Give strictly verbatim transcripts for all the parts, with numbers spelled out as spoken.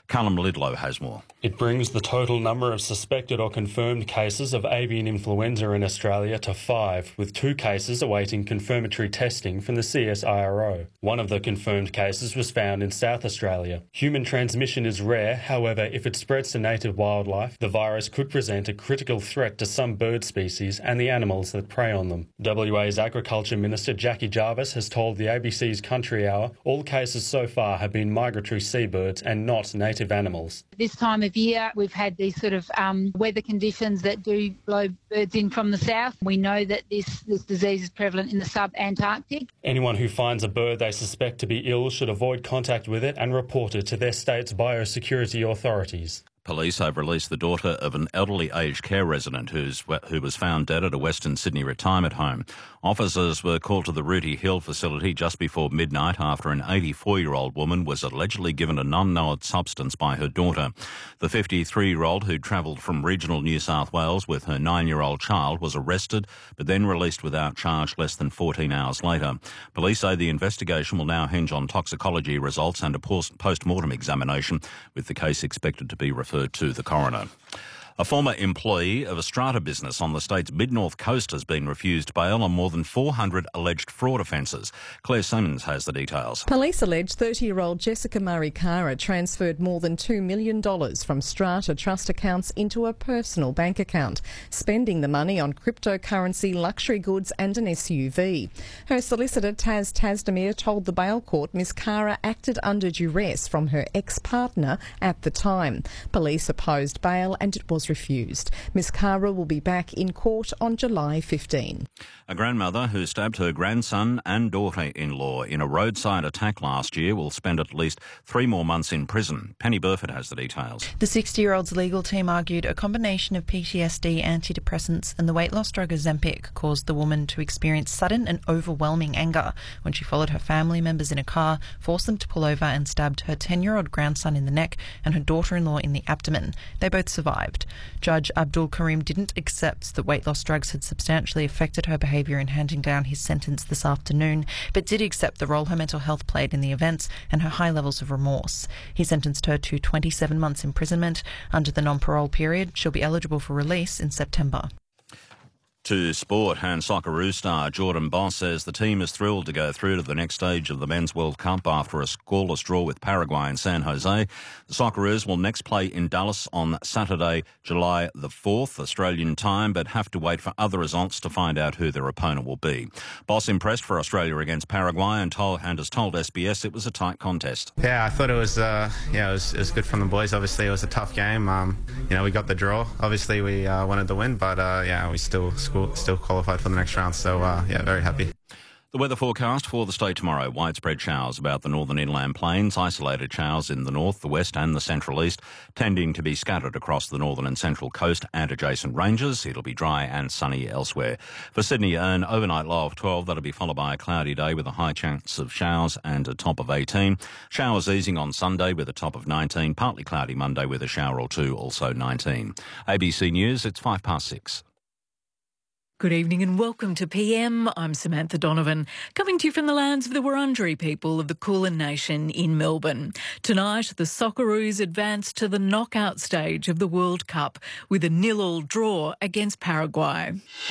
Callum Lidlow has more. It brings the total number of suspected or confirmed cases of avian influenza in Australia to five, with two cases awaiting confirmatory testing from the C S I R O. One of the confirmed cases was found in South Australia. Human transmission is rare, however, if it spreads to native wildlife, the virus could present a critical threat to some bird species and the animals that prey on them. W A's Agriculture Minister Jackie Jarvis has told the A B C's Country Hour all cases so far have been migratory seabirds and not native animals. This time of year, we've had these sort of um, weather conditions that do blow birds in from the south. We know that this, this disease is prevalent in the sub-Antarctic. Anyone who finds a bird they suspect to be ill should avoid contact with it and report it to their state's biosecurity authorities. Police have released the daughter of an elderly aged care resident who's, who was found dead at a Western Sydney retirement home. Officers were called to the Rooty Hill facility just before midnight after an eighty-four-year-old woman was allegedly given an unknown substance by her daughter. The fifty-three-year-old who travelled from regional New South Wales with her nine-year-old child was arrested but then released without charge less than fourteen hours later. Police say the investigation will now hinge on toxicology results and a post-mortem examination, with the case expected to be referred to the coroner. A former employee of a strata business on the state's mid-north coast has been refused bail on more than four hundred alleged fraud offences. Claire Simmons has the details. Police allege thirty-year-old Jessica Murray Kara transferred more than two million dollars from strata trust accounts into a personal bank account, spending the money on cryptocurrency, luxury goods and an S U V. Her solicitor, Taz Tazdemir, told the bail court Miss Kara acted under duress from her ex-partner at the time. Police opposed bail and it was refused. Miss Kara will be back in court on July fifteenth. A grandmother who stabbed her grandson and daughter-in-law in a roadside attack last year will spend at least three more months in prison. Penny Burford has the details. The sixty-year-old's legal team argued a combination of P T S D, antidepressants and the weight loss drug Ozempic caused the woman to experience sudden and overwhelming anger when she followed her family members in a car, forced them to pull over and stabbed her ten-year-old grandson in the neck and her daughter-in-law in the abdomen. They both survived. Judge Abdul Karim didn't accept that weight loss drugs had substantially affected her behaviour in handing down his sentence this afternoon, but did accept the role her mental health played in the events and her high levels of remorse. He sentenced her to twenty-seven months imprisonment. Under the non-parole period, she'll be eligible for release in September. To sport, hand Socceroo star Jordan Boss says the team is thrilled to go through to the next stage of the Men's World Cup after a scoreless draw with Paraguay in San Jose. The Socceroos will next play in Dallas on Saturday, July the fourth, Australian time, but have to wait for other results to find out who their opponent will be. Boss impressed for Australia against Paraguay and, told, and has told S B S it was a tight contest. Yeah, I thought it was, uh, yeah, it was, it was good from the boys. Obviously, it was a tough game. Um, you know, we got the draw. Obviously, we uh, wanted to win, but uh, yeah, we still scored. Still qualified for the next round, so uh, yeah, very happy. The weather forecast for the state tomorrow. Widespread showers about the northern inland plains, isolated showers in the north, the west and the central east, tending to be scattered across the northern and central coast and adjacent ranges. It'll be dry and sunny elsewhere. For Sydney, an overnight low of twelve. That'll be followed by a cloudy day with a high chance of showers and a top of eighteen. Showers easing on Sunday with a top of nineteen. Partly cloudy Monday with a shower or two, also nineteen. A B C News, it's five past six. Good evening and welcome to P M. I'm Samantha Donovan, coming to you from the lands of the Wurundjeri people of the Kulin Nation in Melbourne. Tonight, the Socceroos advance to the knockout stage of the World Cup with a nil-all draw against Paraguay.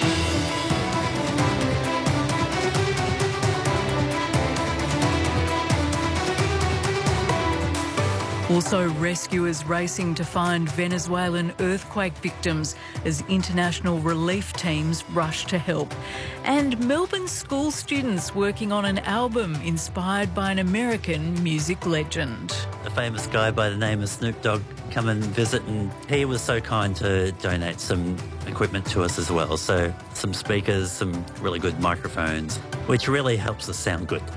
Also, rescuers racing to find Venezuelan earthquake victims as international relief teams rush to help. And Melbourne school students working on an album inspired by an American music legend. A famous guy by the name of Snoop Dogg come and visit, and he was so kind to donate some equipment to us as well. So some speakers, some really good microphones, which really helps us sound good.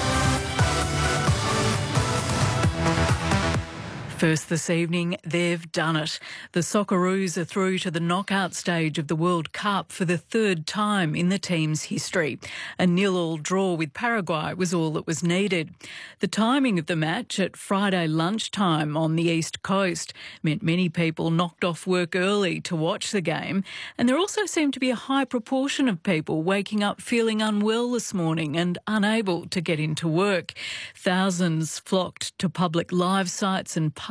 First this evening, they've done it. The Socceroos are through to the knockout stage of the World Cup for the third time in the team's history. A nil-all draw with Paraguay was all that was needed. The timing of the match at Friday lunchtime on the East Coast meant many people knocked off work early to watch the game, and there also seemed to be a high proportion of people waking up feeling unwell this morning and unable to get into work. Thousands flocked to public live sites and